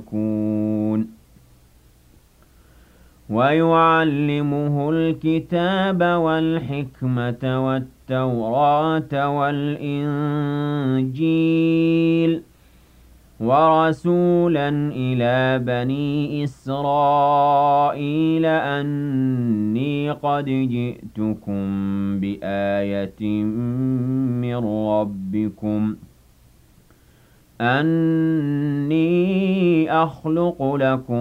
ويعلمه الكتاب والحكمة والتوراة والإنجيل ورسولا إلى بني إسرائيل أني قد جئتكم بآية من ربكم أني أخلق لكم